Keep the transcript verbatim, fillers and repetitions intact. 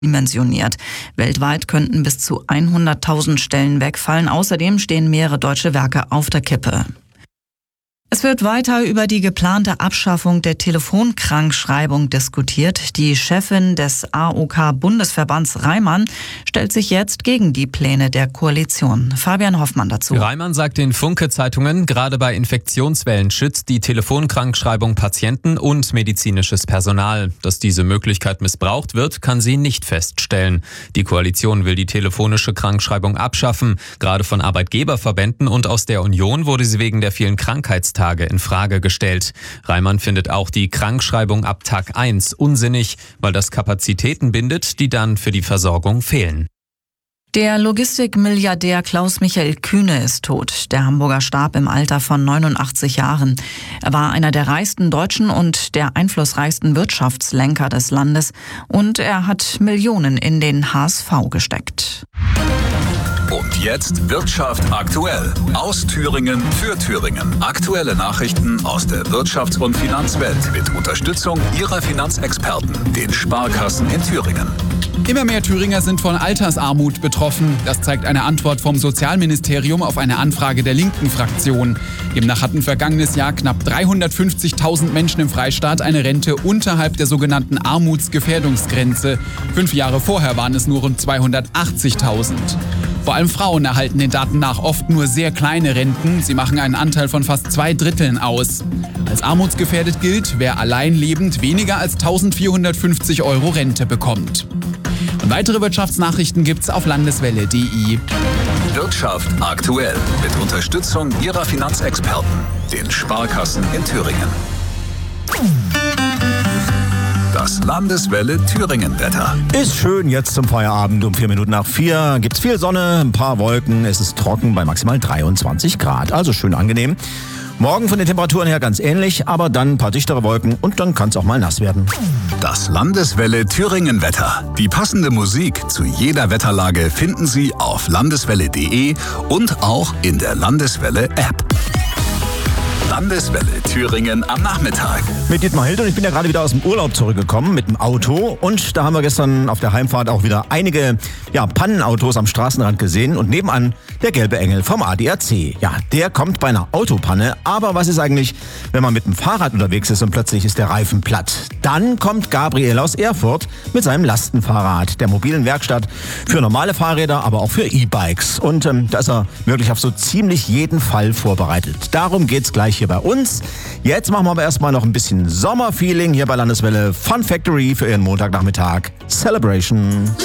dimensioniert. Weltweit könnten bis zu hunderttausend Stellen wegfallen. Außerdem stehen mehrere deutsche Werke auf der Kippe. Es wird weiter über die geplante Abschaffung der Telefonkrankschreibung diskutiert. Die Chefin des A O K-Bundesverbands Reimann stellt sich jetzt gegen die Pläne der Koalition. Fabian Hoffmann dazu. Reimann sagt den Funke-Zeitungen, gerade bei Infektionswellen schützt die Telefonkrankschreibung Patienten und medizinisches Personal. Dass diese Möglichkeit missbraucht wird, kann sie nicht feststellen. Die Koalition will die telefonische Krankschreibung abschaffen. Gerade von Arbeitgeberverbänden und aus der Union wurde sie wegen der vielen Krankheitstage in Frage gestellt. Reimann findet auch die Krankschreibung ab Tag eins unsinnig, weil das Kapazitäten bindet, die dann für die Versorgung fehlen. Der Logistikmilliardär Klaus-Michael Kühne ist tot. Der Hamburger starb im Alter von neunundachtzig Jahren. Er war einer der reichsten Deutschen und der einflussreichsten Wirtschaftslenker des Landes. Und er hat Millionen in den H S V gesteckt. Und jetzt Wirtschaft aktuell. Aus Thüringen für Thüringen. Aktuelle Nachrichten aus der Wirtschafts- und Finanzwelt mit Unterstützung Ihrer Finanzexperten, den Sparkassen in Thüringen. Immer mehr Thüringer sind von Altersarmut betroffen. Das zeigt eine Antwort vom Sozialministerium auf eine Anfrage der linken Fraktion. Demnach hatten vergangenes Jahr knapp dreihundertfünfzigtausend Menschen im Freistaat eine Rente unterhalb der sogenannten Armutsgefährdungsgrenze. Fünf Jahre vorher waren es nur rund zweihundertachtzigtausend. Vor allem Frauen erhalten den Daten nach oft nur sehr kleine Renten. Sie machen einen Anteil von fast zwei Dritteln aus. Als armutsgefährdet gilt, wer allein lebend weniger als eintausendvierhundertfünfzig Euro Rente bekommt. Und weitere Wirtschaftsnachrichten gibt's auf landeswelle punkt de. Wirtschaft aktuell mit Unterstützung Ihrer Finanzexperten, den Sparkassen in Thüringen. Das Landeswelle Thüringen-Wetter. Ist schön jetzt zum Feierabend um vier Minuten nach vier. Gibt's viel Sonne, ein paar Wolken. Es ist trocken bei maximal dreiundzwanzig Grad. Also schön angenehm. Morgen von den Temperaturen her ganz ähnlich, aber dann ein paar dichtere Wolken und dann kann es auch mal nass werden. Das Landeswelle Thüringen-Wetter. Die passende Musik zu jeder Wetterlage finden Sie auf landeswelle punkt de und auch in der Landeswelle-App. Landeswelle Thüringen am Nachmittag. Mit Dietmar Hild und ich bin ja gerade wieder aus dem Urlaub zurückgekommen mit dem Auto und da haben wir gestern auf der Heimfahrt auch wieder einige ja, Pannenautos am Straßenrand gesehen und nebenan der gelbe Engel vom A D A C. Ja, der kommt bei einer Autopanne, aber was ist eigentlich, wenn man mit dem Fahrrad unterwegs ist und plötzlich ist der Reifen platt? Dann kommt Gabriel aus Erfurt mit seinem Lastenfahrrad, der mobilen Werkstatt für normale Fahrräder, aber auch für E-Bikes und ähm, da ist er wirklich auf so ziemlich jeden Fall vorbereitet. Darum geht's gleich hier bei uns. Jetzt machen wir aber erstmal noch ein bisschen Sommerfeeling hier bei Landeswelle Fun Factory für Ihren Montagnachmittag. Celebration.